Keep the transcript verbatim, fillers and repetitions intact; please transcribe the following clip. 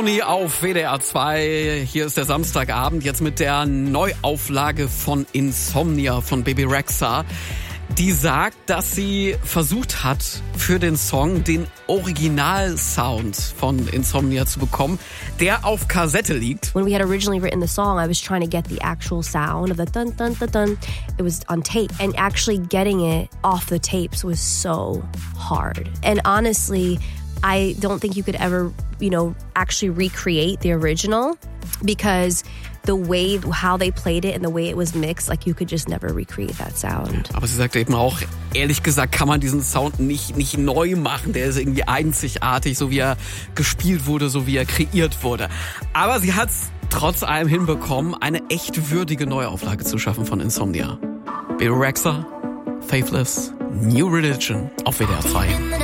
Tony auf W D R zwei. Hier ist der Samstagabend, jetzt mit der Neuauflage von Insomnia von Bebe Rexha. Die sagt, dass sie versucht hat, für den Song den Originalsound von Insomnia zu bekommen, der auf Kassette liegt. When we had originally written the song, I was trying to get the actual sound of the dun dun dun dun. It was on tape, and actually getting it off the tapes was so hard. And honestly, I don't think you could ever, you know, actually recreate the original, because the way, how they played it and the way it was mixed, like you could just never recreate that sound. Aber sie sagt eben auch, ehrlich gesagt kann man diesen Sound nicht, nicht neu machen. Der ist irgendwie einzigartig, so wie er gespielt wurde, so wie er kreiert wurde. Aber sie hat es trotz allem hinbekommen, eine echt würdige Neuauflage zu schaffen von Insomnia. Bebe Rexha, Faithless, New Religion auf W D R zwei.